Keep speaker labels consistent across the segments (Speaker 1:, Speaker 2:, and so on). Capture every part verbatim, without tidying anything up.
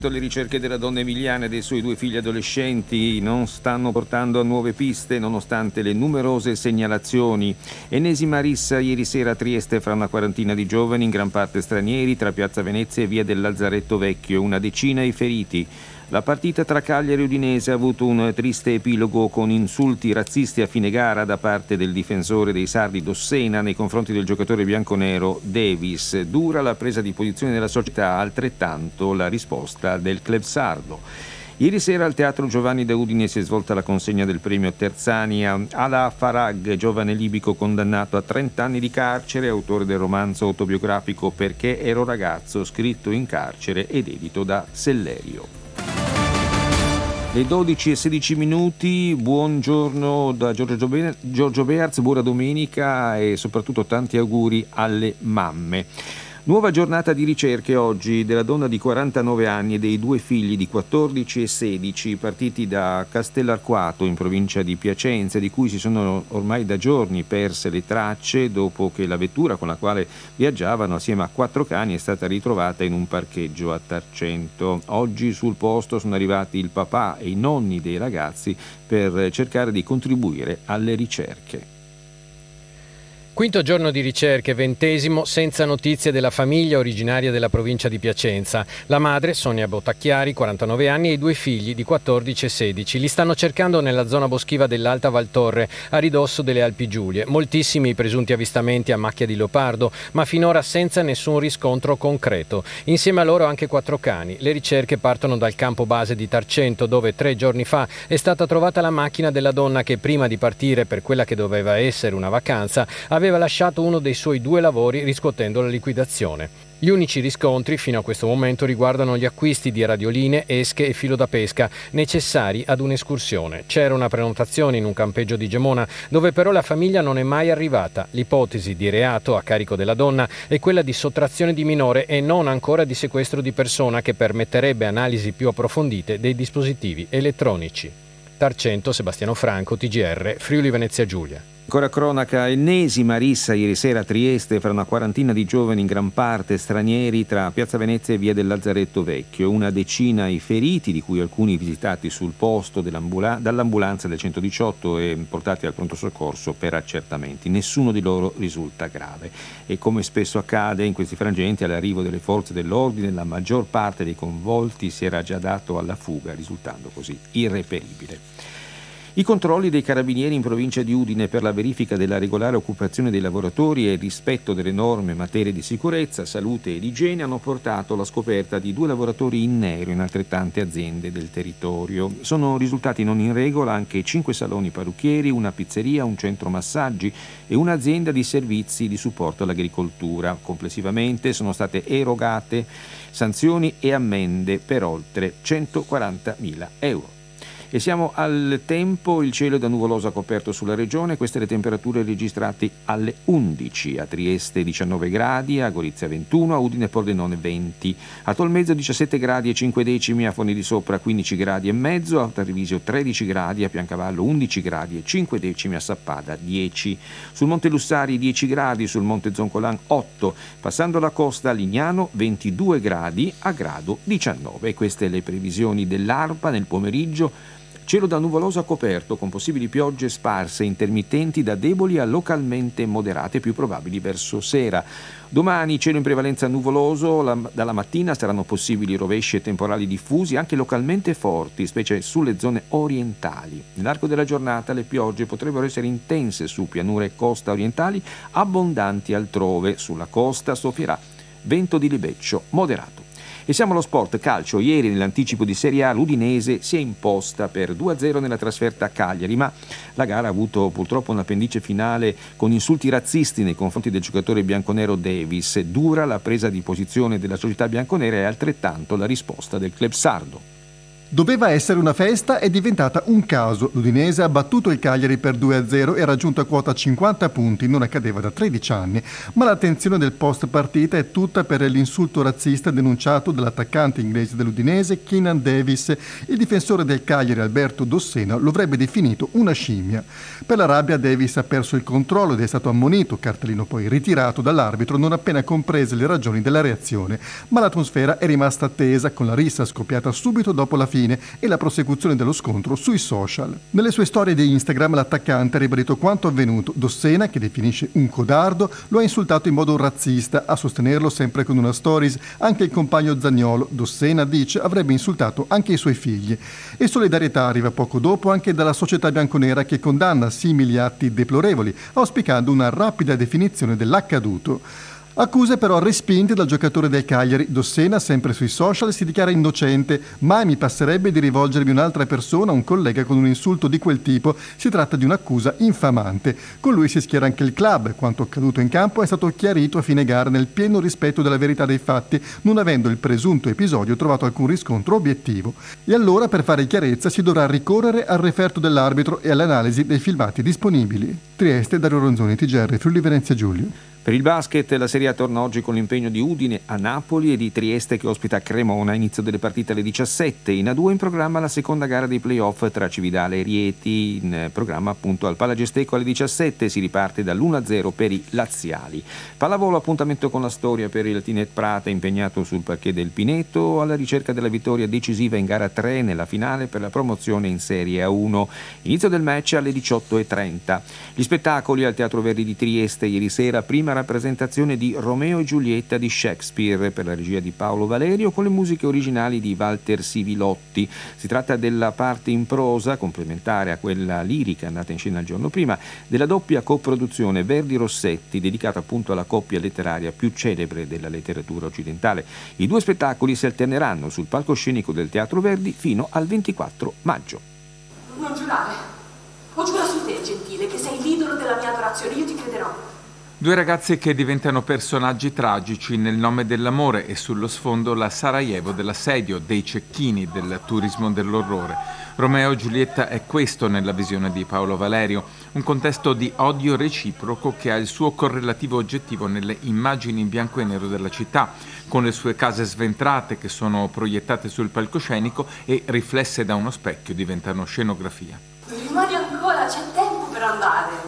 Speaker 1: Le ricerche della donna emiliana e dei suoi due figli adolescenti non stanno portando a nuove piste nonostante le numerose segnalazioni. Ennesima rissa ieri sera a Trieste fra una quarantina di giovani, in gran parte stranieri, tra Piazza Venezia e via del Lazzaretto Vecchio, una decina i feriti. La partita tra Cagliari e Udinese ha avuto un triste epilogo con insulti razzisti a fine gara da parte del difensore dei sardi Dossena nei confronti del giocatore bianconero Davis. Dura la presa di posizione della società, altrettanto la risposta del club sardo. Ieri sera al Teatro Giovanni da Udine si è svolta la consegna del premio Terzani a Ala Farag, giovane libico condannato a trenta anni di carcere, autore del romanzo autobiografico Perché ero ragazzo, scritto in carcere ed edito da Sellerio. Le dodici e sedici minuti, buongiorno da Giorgio, Be- Giorgio Bearz, buona domenica e soprattutto tanti auguri alle mamme. Nuova giornata di ricerche oggi della donna di quarantanove anni e dei due figli di quattordici e sedici partiti da Castellarquato in provincia di Piacenza, di cui si sono ormai da giorni perse le tracce dopo che la vettura con la quale viaggiavano assieme a quattro cani è stata ritrovata in un parcheggio a Tarcento. Oggi sul posto sono arrivati il papà e i nonni dei ragazzi per cercare di contribuire alle ricerche.
Speaker 2: Quinto giorno di ricerche, ventesimo, senza notizie della famiglia originaria della provincia di Piacenza. La madre, Sonia Bottacchiari, quarantanove anni, e i due figli di quattordici e sedici. Li stanno cercando nella zona boschiva dell'Alta Valtorre, a ridosso delle Alpi Giulie. Moltissimi i presunti avvistamenti a macchia di leopardo, ma finora senza nessun riscontro concreto. Insieme a loro anche quattro cani. Le ricerche partono dal campo base di Tarcento, dove tre giorni fa è stata trovata la macchina della donna che prima di partire per quella che doveva essere una vacanza aveva lasciato uno dei suoi due lavori riscuotendo la liquidazione. Gli unici riscontri fino a questo momento riguardano gli acquisti di radioline, esche e filo da pesca necessari ad un'escursione. C'era una prenotazione in un campeggio di Gemona dove però la famiglia non è mai arrivata. L'ipotesi di reato a carico della donna è quella di sottrazione di minore e non ancora di sequestro di persona, che permetterebbe analisi più approfondite dei dispositivi elettronici. Tarcento, Sebastiano Franco, T G R, Friuli Venezia Giulia.
Speaker 1: Ancora cronaca, ennesima rissa ieri sera a Trieste fra una quarantina di giovani, in gran parte stranieri, tra Piazza Venezia e via del Lazzaretto Vecchio. Una decina i feriti, di cui alcuni visitati sul posto dall'ambulanza del centodiciotto e portati al pronto soccorso per accertamenti. Nessuno di loro risulta grave e, come spesso accade in questi frangenti, all'arrivo delle forze dell'ordine la maggior parte dei coinvolti si era già dato alla fuga, risultando così irreperibile. I controlli dei carabinieri in provincia di Udine per la verifica della regolare occupazione dei lavoratori e il rispetto delle norme in materia di sicurezza, salute ed igiene hanno portato alla scoperta di due lavoratori in nero in altrettante aziende del territorio. Sono risultati non in regola anche cinque saloni parrucchieri, una pizzeria, un centro massaggi e un'azienda di servizi di supporto all'agricoltura. Complessivamente sono state erogate sanzioni e ammende per oltre centoquarantamila euro. E siamo al tempo, il cielo è da nuvoloso coperto sulla regione, queste le temperature registrate alle undici, a Trieste diciannove gradi, a Gorizia ventuno, a Udine e Pordenone venti, a Tolmezzo diciassette gradi e cinque decimi, a Foni di Sopra quindici gradi e mezzo, a Tarvisio tredici gradi, a Piancavallo undici gradi e cinque decimi, a Sappada dieci, sul Monte Lussari dieci gradi, sul Monte Zoncolan otto, passando la costa a Lignano ventidue gradi, a Grado diciannove. E queste le previsioni dell'ARPA nel pomeriggio. Cielo da nuvoloso coperto, con possibili piogge sparse intermittenti da deboli a localmente moderate, più probabili verso sera. Domani cielo in prevalenza nuvoloso, la, dalla mattina saranno possibili rovesci e temporali diffusi, anche localmente forti, specie sulle zone orientali. Nell'arco della giornata le piogge potrebbero essere intense su pianure e costa orientali, abbondanti altrove. Sulla costa soffierà vento di libeccio moderato. E siamo allo sport calcio. Ieri nell'anticipo di Serie A l'Udinese si è imposta per due a zero nella trasferta a Cagliari, ma la gara ha avuto purtroppo un appendice finale con insulti razzisti nei confronti del giocatore bianconero Davis. Dura la presa di posizione della società bianconera e altrettanto la risposta del club sardo.
Speaker 3: Doveva essere una festa, è diventata un caso. L'Udinese ha battuto il Cagliari per due a zero e ha raggiunto a quota cinquanta punti, non accadeva da tredici anni, ma l'attenzione del post partita è tutta per l'insulto razzista denunciato dall'attaccante inglese dell'Udinese Keenan Davis. Il difensore del Cagliari Alberto Dossena lo avrebbe definito una scimmia. Per la rabbia Davis ha perso il controllo ed è stato ammonito, cartellino poi ritirato dall'arbitro non appena comprese le ragioni della reazione, ma l'atmosfera è rimasta tesa con la rissa scoppiata subito dopo la fine e la prosecuzione dello scontro sui social. Nelle sue storie di Instagram l'attaccante ha ribadito quanto avvenuto. Dossena, che definisce un codardo, lo ha insultato in modo razzista. A sostenerlo, sempre con una stories, anche il compagno Zaniolo. Dossena, dice, avrebbe insultato anche i suoi figli. E solidarietà arriva poco dopo anche dalla società bianconera, che condanna simili atti deplorevoli, auspicando una rapida definizione dell'accaduto. Accuse però respinte dal giocatore del Cagliari. Dossena, sempre sui social, si dichiara innocente. Mai mi passerebbe di rivolgermi a un'altra persona, un collega, con un insulto di quel tipo. Si tratta di un'accusa infamante. Con lui si schiera anche il club. Quanto accaduto in campo è stato chiarito a fine gara nel pieno rispetto della verità dei fatti, non avendo il presunto episodio trovato alcun riscontro obiettivo. E allora, per fare chiarezza, si dovrà ricorrere al referto dell'arbitro e all'analisi dei filmati disponibili. Trieste, Dario Ronzoni, T G R, Friuli Venezia Giulia.
Speaker 1: Per il basket la Serie A torna oggi con l'impegno di Udine a Napoli e di Trieste che ospita Cremona. Inizio delle partite alle diciassette. In A due in programma la seconda gara dei playoff tra Cividale e Rieti. In programma appunto al Palagesteco alle diciassette si riparte dall'uno a zero per i laziali. Pallavolo, appuntamento con la storia per il Tinet Prata impegnato sul parquet del Pineto alla ricerca della vittoria decisiva in gara tre nella finale per la promozione in Serie A uno. Inizio del match alle diciotto e trenta. Gli spettacoli al Teatro Verdi di Trieste ieri sera, prima rappresentazione di Romeo e Giulietta di Shakespeare per la regia di Paolo Valerio con le musiche originali di Walter Sivilotti. Si tratta della parte in prosa, complementare a quella lirica andata in scena il giorno prima, della doppia coproduzione Verdi-Rossetti, dedicata appunto alla coppia letteraria più celebre della letteratura occidentale. I due spettacoli si alterneranno sul palcoscenico del Teatro Verdi fino al ventiquattro maggio.
Speaker 4: Non giurare. Ho giurato su te, Gentile, che sei l'idolo della mia adorazione. Io ti crederò.
Speaker 5: Due ragazzi che diventano personaggi tragici nel nome dell'amore e sullo sfondo la Sarajevo dell'assedio, dei cecchini, del turismo dell'orrore. Romeo e Giulietta è questo nella visione di Paolo Valerio, un contesto di odio reciproco che ha il suo correlativo oggettivo nelle immagini in bianco e nero della città, con le sue case sventrate che sono proiettate sul palcoscenico e riflesse da uno specchio diventano scenografia.
Speaker 4: Rimani ancora, c'è tempo per andare.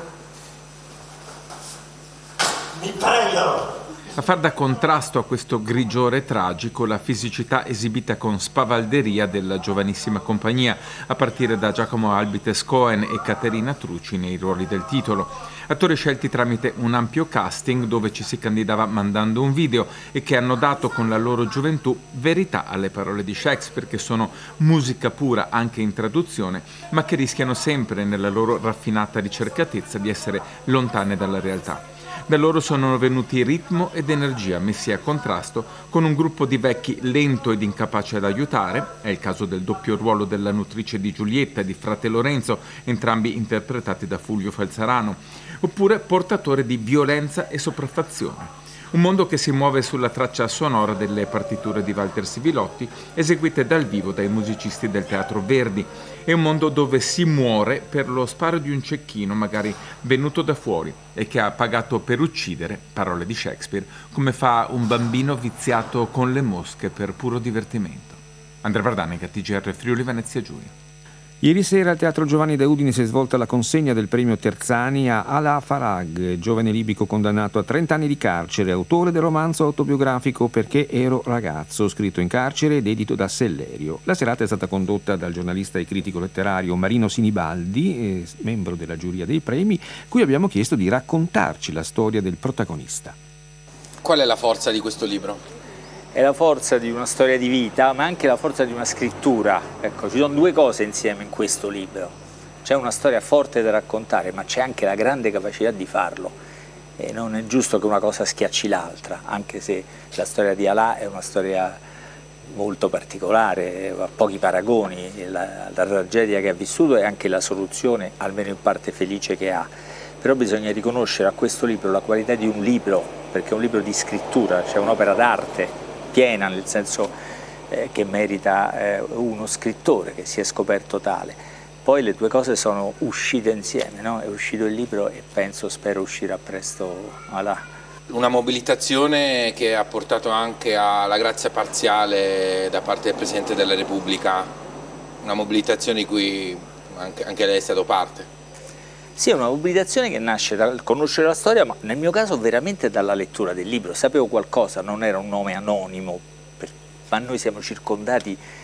Speaker 6: Mi prendono!
Speaker 5: A far da contrasto a questo grigiore tragico la fisicità esibita con spavalderia della giovanissima compagnia, a partire da Giacomo Albites Cohen e Caterina Trucci nei ruoli del titolo. Attori scelti tramite un ampio casting dove ci si candidava mandando un video e che hanno dato con la loro gioventù verità alle parole di Shakespeare, che sono musica pura anche in traduzione, ma che rischiano sempre nella loro raffinata ricercatezza di essere lontane dalla realtà. Da loro sono venuti ritmo ed energia messi a contrasto con un gruppo di vecchi lento ed incapace ad aiutare, è il caso del doppio ruolo della nutrice di Giulietta e di frate Lorenzo, entrambi interpretati da Fulvio Falzarano, oppure portatore di violenza e sopraffazione. Un mondo che si muove sulla traccia sonora delle partiture di Walter Sivilotti, eseguite dal vivo dai musicisti del Teatro Verdi. È un mondo dove si muore per lo sparo di un cecchino, magari venuto da fuori, e che ha pagato per uccidere, parole di Shakespeare, come fa un bambino viziato con le mosche per puro divertimento. Andrea Vardanica, T G R Friuli Venezia Giulia.
Speaker 1: Ieri sera al Teatro Giovanni da Udine si è svolta la consegna del premio Terzani a Ala Farag, giovane libico condannato a trenta anni di carcere, autore del romanzo autobiografico Perché ero ragazzo, scritto in carcere ed edito da Sellerio. La serata è stata condotta dal giornalista e critico letterario Marino Sinibaldi, membro della giuria dei premi, cui abbiamo chiesto di raccontarci la storia del protagonista.
Speaker 7: Qual è la forza di questo libro?
Speaker 8: È la forza di una storia di vita, ma anche la forza di una scrittura. Ecco, ci sono due cose insieme in questo libro. C'è una storia forte da raccontare, ma c'è anche la grande capacità di farlo. E non è giusto che una cosa schiacci l'altra, anche se la storia di Alà è una storia molto particolare, ha pochi paragoni. La, la tragedia che ha vissuto è anche la soluzione, almeno in parte felice, che ha. Però bisogna riconoscere a questo libro la qualità di un libro, perché è un libro di scrittura, cioè un'opera d'arte piena, nel senso eh, che merita eh, uno scrittore che si è scoperto tale. Poi le due cose sono uscite insieme, no? È uscito il libro e penso, spero uscirà presto là.
Speaker 7: Una mobilitazione che ha portato anche alla grazia parziale da parte del Presidente della Repubblica, una mobilitazione di cui anche, anche lei è stato parte.
Speaker 8: Sì, è una mobilitazione che nasce dal conoscere la storia, ma nel mio caso veramente dalla lettura del libro. Sapevo qualcosa, non era un nome anonimo, per, ma noi siamo circondati